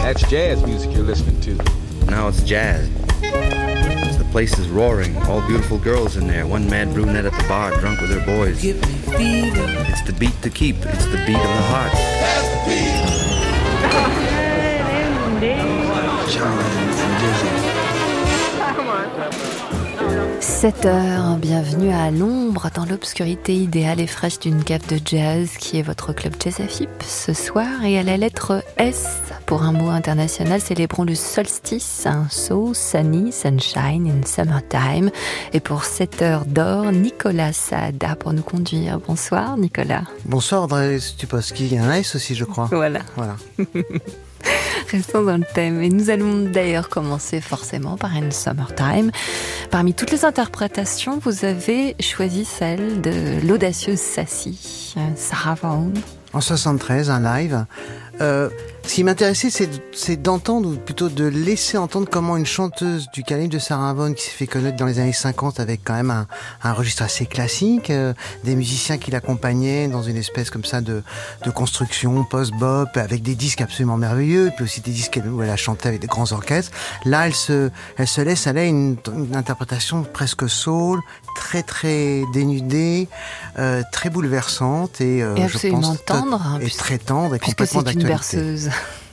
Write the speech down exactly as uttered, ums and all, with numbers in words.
That's jazz music you're listening to. Now it's jazz. The place is roaring. All beautiful girls in there. One mad brunette at the bar, drunk with her boys. Give me fever. It's the beat to keep. It's the beat of the heart. That's the beat. Charlie and Dizzy. sept heures, bienvenue à l'ombre, dans l'obscurité idéale et fraîche d'une cave de jazz qui est votre club Jazz F I P ce soir, et à la lettre S pour un mot international, célébrons le solstice, un so, sunny, sunshine in summertime, et pour sept heures d'or, Nicolas Saada pour nous conduire. Bonsoir Nicolas. Bonsoir André Stupowski, il y a un S aussi je crois. Voilà. Voilà. Restons dans le thème. Et nous allons d'ailleurs commencer forcément par une Summertime. Parmi toutes les interprétations, vous avez choisi celle de l'audacieuse Sassy, Sarah Vaughan. En soixante-treize, un live. Euh, ce qui m'intéressait, c'est, c'est d'entendre, ou plutôt de laisser entendre comment une chanteuse du calibre de Sarah Vaughan, qui s'est fait connaître dans les années cinquante avec quand même un, un registre assez classique, euh, des musiciens qui l'accompagnaient dans une espèce comme ça de, de construction post-bop, avec des disques absolument merveilleux, puis aussi des disques où elle a chanté avec des grands orchestres. Là, elle se, elle se laisse aller à une, une interprétation presque soul, très très dénudée, euh, très bouleversante et, euh, et je absolument pense tendre, hein, et très tendre et puisque complètement c'est d'actualité. Une berceuse.